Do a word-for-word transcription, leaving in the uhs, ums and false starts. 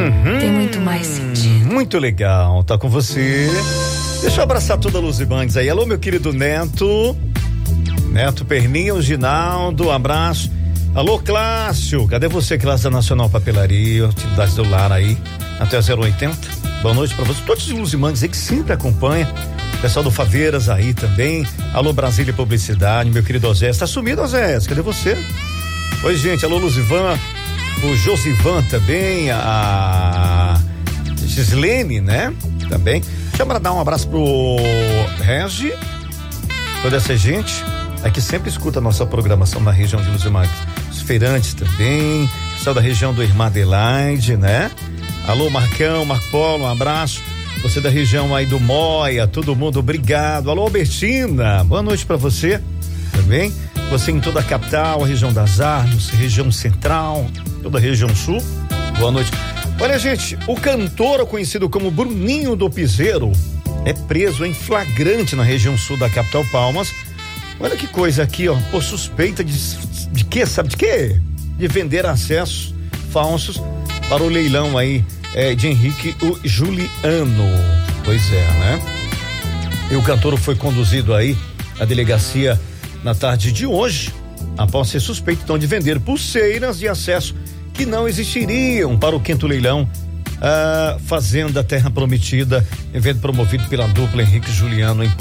uhum. tem muito mais sentido. Muito legal, tá com você. Deixa eu abraçar toda a Luzimangues aí. Alô, meu querido Neto. Neto Perninha, o Ginaldo, um abraço. Alô, Clássio, cadê você, Clássio da Nacional Papelaria, utilidades do lar aí, até zero oitenta. Boa noite pra você, todos os Luzimangues aí que sempre acompanham. Pessoal do Faveiras aí também. Alô, Brasília Publicidade, meu querido Osés. Tá sumido, Osés, cadê você? Oi, gente, alô, Luzivan, o Josivan também, a Gislene, né? Também. Deixa eu dar um abraço pro Regi, toda essa gente aqui sempre escuta a nossa programação na região de Luzimangues. Os feirantes também, pessoal da região do Irmã Adelaide, né? Alô, Marcão, Marco Polo, um abraço. Você da região aí do Moia, todo mundo, obrigado. Alô, Albertina, boa noite pra você também. Você em toda a capital, a região das Arnos, região central, toda a região sul, boa noite. Olha, gente, o cantor conhecido como Bruninho do Piseiro é preso em flagrante na região sul da capital Palmas. Olha que coisa aqui, ó, por suspeita de, de quê, sabe de quê? De vender acessos falsos para o leilão aí é, de Henrique o Juliano. Pois é, né? E o cantor foi conduzido aí à delegacia na tarde de hoje, após ser suspeito então de vender pulseiras de acesso que não existiriam para o quinto leilão a Fazenda Terra Prometida, evento promovido pela dupla Henrique e Juliano em